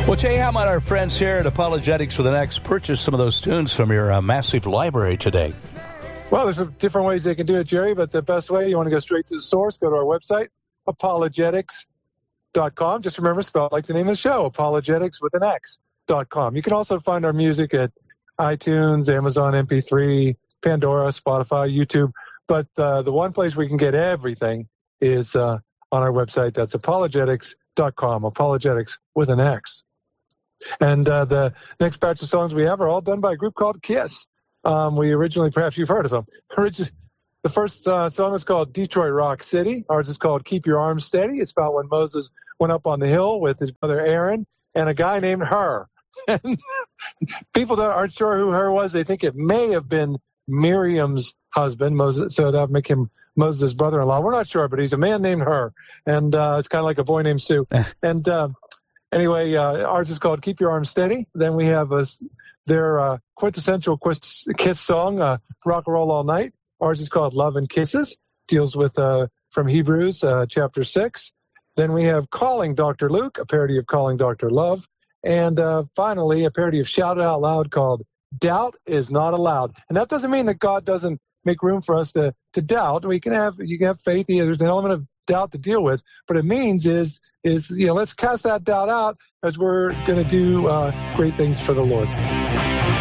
Well, Jay, how about our friends here at Apologetics with an X purchase some of those tunes from your massive library today? Well, there's different ways they can do it, Jerry, but the best way, you want to go straight to the source, go to our website, apologetics.com. Just remember, spell it like the name of the show, apologetics with an X.com. You can also find our music at iTunes, Amazon MP3, Pandora, Spotify, YouTube. But the one place we can get everything is on our website. That's apologetics.com, apologetics with an X. And the next batch of songs we have are all done by a group called KISS. We originally, perhaps you've heard of them. The first song is called Detroit Rock City. Ours is called Keep Your Arms Steady. It's about when Moses went up on the hill with his brother Aaron and a guy named Hur. And people that aren't sure who Hur was, they think it may have been Miriam's husband, Moses, so that would make him Moses' brother-in-law. We're not sure, but he's a man named Hur. And it's kind of like a boy named Sue. And anyway, ours is called Keep Your Arms Steady. Then we have their quintessential KISS song, Rock and Roll All Night. Ours is called Love and Kisses, deals with from Hebrews chapter 6. Then we have Calling Dr. Luke, a parody of Calling Dr. Love. And finally, a parody of Shout It Out Loud called Doubt Is Not Allowed. And that doesn't mean that God doesn't make room for us to doubt. You can have faith. There's an element of doubt to deal with. But it means is let's cast that doubt out as we're going to do great things for the Lord.